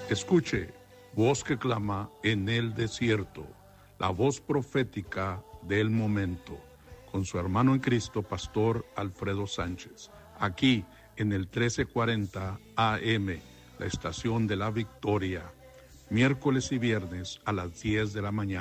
Escuche, voz que clama en el desierto, la voz profética del momento, con su hermano en Cristo, Pastor Alfredo Sánchez, aquí en el 1340 AM, la estación de la Victoria, miércoles y viernes a las 10 de la mañana.